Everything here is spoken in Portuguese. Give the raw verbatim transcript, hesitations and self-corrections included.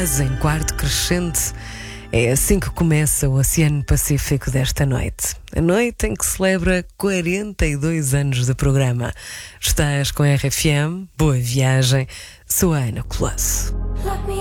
quase em quarto crescente. É assim que começa o Oceano Pacífico desta noite. A noite em que celebra quarenta e dois anos de programa. Estás com a R F M, boa viagem, sou a Ana Colasso.